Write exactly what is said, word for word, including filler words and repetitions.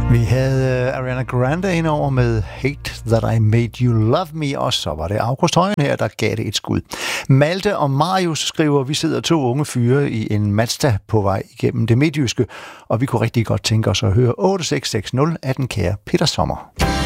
Vi havde Ariana Grande indover med Hate That I Made You Love Me, og så var det August Højen her, der gav det et skud. Malte og Marius skriver, vi sidder to unge fyre i en Mazda på vej igennem det midtjyske, og vi kunne rigtig godt tænke os at høre otte seks seks nul af den kære Peter Sommer.